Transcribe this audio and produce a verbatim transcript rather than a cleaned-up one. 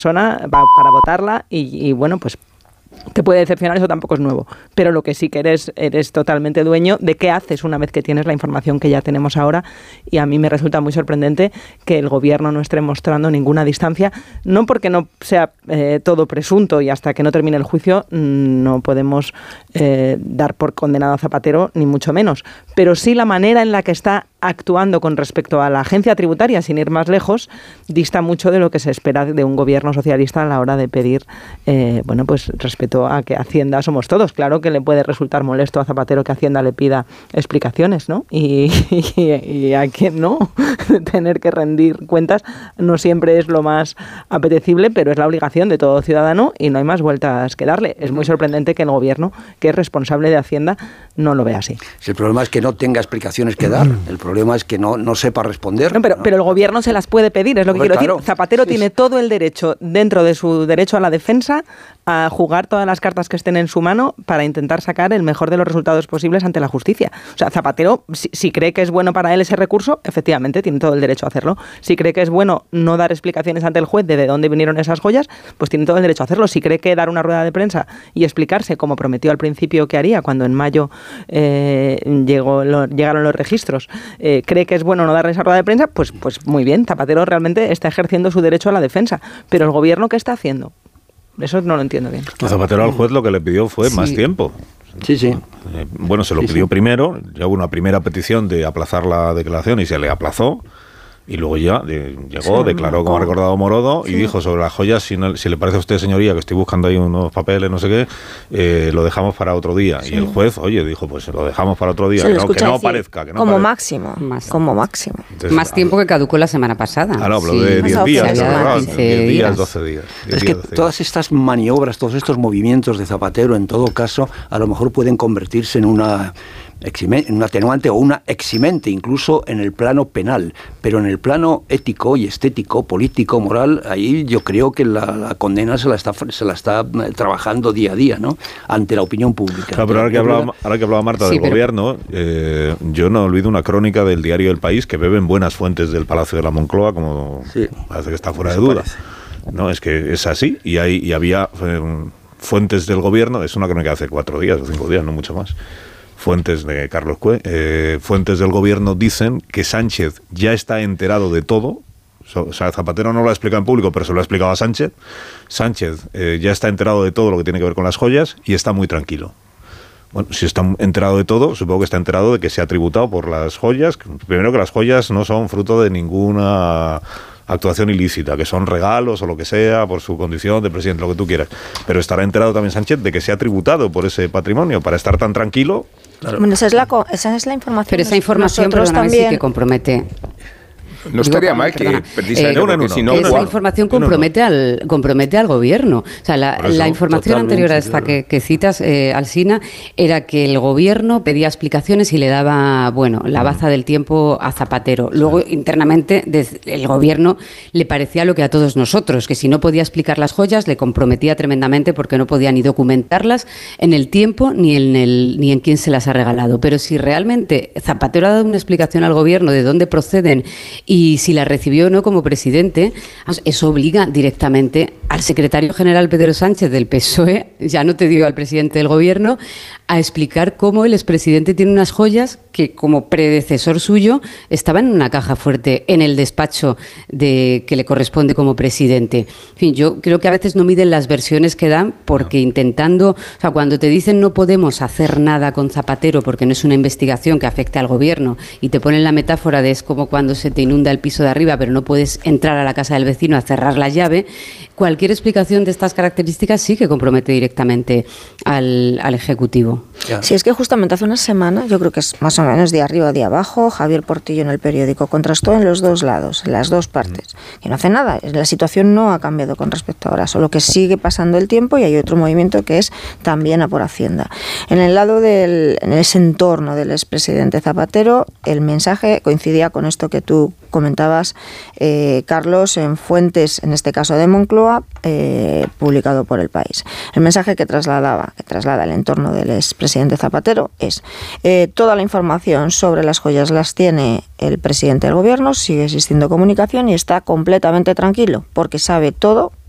persona para votarla y, y bueno, pues te puede decepcionar, eso tampoco es nuevo, pero lo que sí que eres, eres totalmente dueño de qué haces una vez que tienes la información que ya tenemos ahora, y a mí me resulta muy sorprendente que el gobierno no esté mostrando ninguna distancia, no porque no sea eh, todo presunto y hasta que no termine el juicio no podemos eh, dar por condenado a Zapatero, ni mucho menos, pero sí la manera en la que está actuando con respecto a la agencia tributaria, sin ir más lejos, dista mucho de lo que se espera de un gobierno socialista a la hora de pedir, eh, bueno, pues respecto a que Hacienda somos todos. Claro que le puede resultar molesto a Zapatero que Hacienda le pida explicaciones, ¿no? Y, y, y a quien no, tener que rendir cuentas no siempre es lo más apetecible, pero es la obligación de todo ciudadano y no hay más vueltas que darle. Es muy sorprendente que el gobierno, que es responsable de Hacienda, no lo vea así. Si el problema es que no tenga explicaciones que dar, el problema es que no, no sepa responder. No, pero, ¿no? pero el gobierno se las puede pedir, es lo que Hombre, quiero claro. decir. Zapatero sí, tiene sí. todo el derecho, dentro de su derecho a la defensa, a jugar todas las cartas que estén en su mano para intentar sacar el mejor de los resultados posibles ante la justicia. O sea, Zapatero, si, si cree que es bueno para él ese recurso, efectivamente tiene todo el derecho a hacerlo. Si cree que es bueno no dar explicaciones ante el juez de de dónde vinieron esas joyas, pues tiene todo el derecho a hacerlo. Si cree que dar una rueda de prensa y explicarse, como prometió al principio que haría cuando en mayo eh, llegó, lo, llegaron los registros, eh, cree que es bueno no dar esa rueda de prensa, pues, pues muy bien, Zapatero realmente está ejerciendo su derecho a la defensa. Pero el gobierno, ¿qué está haciendo? Eso no lo entiendo bien. A Zapatero al juez lo que le pidió fue sí. más tiempo. Sí, sí. Eh, bueno, se lo sí, pidió sí. primero, ya hubo una primera petición de aplazar la declaración y se le aplazó. Y luego ya de, llegó, sí, declaró, como ha recordado Morodo, sí. y dijo sobre las joyas, si, no, si le parece a usted, señoría, que estoy buscando ahí unos papeles, no sé qué, eh, lo dejamos para otro día. Sí. Y el juez, oye, dijo, pues lo dejamos para otro día, que no, que no aparezca. Que no como aparezca. máximo, más, como máximo. Entonces, más tiempo que caducó la semana pasada. Ah, no, hablo sí. de diez días, diez días, doce días. Es que todas estas maniobras, todos estos movimientos de Zapatero, en todo caso, a lo mejor pueden convertirse en una... en un atenuante o una eximente, incluso en el plano penal, pero en el plano ético y estético, político, moral, ahí yo creo que la, la condena se la está se la está trabajando día a día, ¿no? Ante la opinión pública. Claro, pero ahora que hablaba, ahora que hablaba Marta sí, del pero... gobierno, eh, yo no olvido una crónica del diario El País que beben buenas fuentes del Palacio de la Moncloa, como sí. parece que está fuera de duda. Parece. No, es que es así, y, hay, y había eh, fuentes del gobierno, es una crónica de hace cuatro días o cinco días, no mucho más. Fuentes de Carlos Cue, eh, fuentes del gobierno dicen que Sánchez ya está enterado de todo. O sea, Zapatero no lo ha explicado en público, pero se lo ha explicado a Sánchez. Sánchez eh, ya está enterado de todo lo que tiene que ver con las joyas y está muy tranquilo. Bueno, si está enterado de todo, supongo que está enterado de que se ha tributado por las joyas. Primero, que las joyas no son fruto de ninguna actuación ilícita, que son regalos o lo que sea, por su condición de presidente, lo que tú quieras. Pero estará enterado también Sánchez de que se ha tributado por ese patrimonio, para estar tan tranquilo. Claro. Bueno, esa es la, esa es la información. Pero esa información, perdóname, sí que compromete. No estaría Digo, mal que precisamente eh, uno en uno. Si no, esa igual. información compromete no, no. al compromete al gobierno. O sea, la, eso, la información anterior a esta que, que citas, eh, Alsina, era que el gobierno pedía explicaciones y le daba, bueno, la baza del tiempo a Zapatero. Luego, sí. internamente, desde el gobierno le parecía lo que a todos nosotros, que si no podía explicar las joyas, le comprometía tremendamente porque no podía ni documentarlas en el tiempo ni en el ni en quién se las ha regalado. Pero si realmente Zapatero ha dado una explicación al gobierno de dónde proceden y si la recibió o no como presidente, eso obliga directamente al secretario general Pedro Sánchez del P S O E, ya no te digo al presidente del gobierno, a explicar cómo el expresidente tiene unas joyas que como predecesor suyo estaban en una caja fuerte en el despacho de que le corresponde como presidente. En fin, yo creo que a veces no miden las versiones que dan porque intentando, o sea, cuando te dicen no podemos hacer nada con Zapatero porque no es una investigación que afecte al gobierno y te ponen la metáfora de es como cuando se te inunda el piso de arriba pero no puedes entrar a la casa del vecino a cerrar la llave, cualquier explicación de estas características sí que compromete directamente al, al Ejecutivo. Ya. Sí, es que justamente hace una semana, yo creo que es más o menos de arriba o de abajo, Javier Portillo en El Periódico contrastó en los dos lados, en las dos partes, que no hace nada, la situación no ha cambiado con respecto a ahora, solo que sigue pasando el tiempo y hay otro movimiento que es también a por Hacienda. En el lado del, en ese entorno del expresidente Zapatero, el mensaje coincidía con esto que tú comentabas, eh, Carlos, en fuentes, en este caso de Moncloa, eh, publicado por El País. El mensaje que trasladaba, que traslada el entorno del expresidente Zapatero es eh, toda la información sobre las joyas las tiene el presidente del gobierno, sigue existiendo comunicación y está completamente tranquilo porque sabe todo